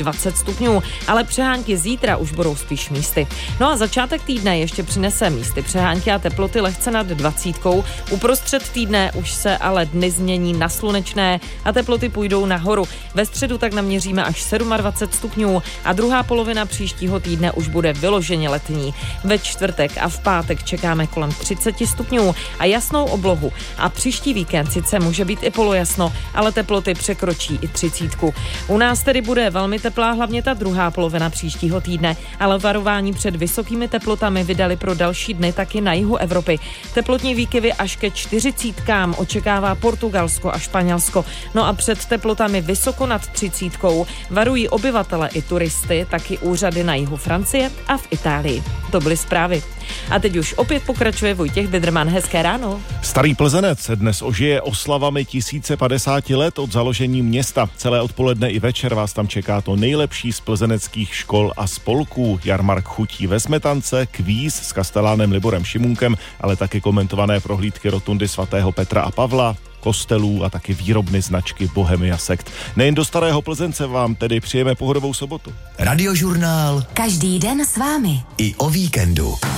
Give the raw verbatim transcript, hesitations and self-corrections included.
dvacet stupňů, ale přehánky zítra už budou spíš místy. No a začátek týdne ještě přinese místy přehánky a teploty lehce nad dvacítkou. Uprostřed týdne už se ale dny změní na slunečné a teploty půjdou nahoru. Ve středu tak naměříme až dvacet sedm stupňů a druhá polovina příštího týdne už bude vyloženě letní. Ve čtvrtek a v pátek čekáme kolem třicet stupňů a jasnou oblohu. A příští víkend sice může být i polojasno, ale teploty překročí i třicítku. U nás tedy bude velmi teplá hlavně ta druhá polovina příštího týdne, ale varování před vysokými teplotami vydali pro další dny taky na jihu Evropy. Teplotní výkyvy až ke čtyřicítkám očekává Portugalsko a Španělsko. No a před teplotami vysoko nad třicítkou varují obyvatele i turisty, taky úřady na jihu Francie a v Itálii. To byly zprávy. A teď už opět pokračuje Vojtěch Bidrman. Hezké ráno. Starý Plzenec dnes ožije oslavami tisíce padesáti let od založení města. Celé odpoledne i večer vás tam čeká to nejlepší z plzeneckých škol a spolků. Jarmark chutí ve Smetance, kvíz s kastelánem Liborem Šimunkem, ale taky komentované prohlídky rotundy svatého Petra a Pavla, kostelů a taky výrobny značky Bohemia Sekt. Nejen do Starého Plzence vám tedy přijeme pohodovou sobotu. Radiožurnál. Každý den s vámi. I o víkendu.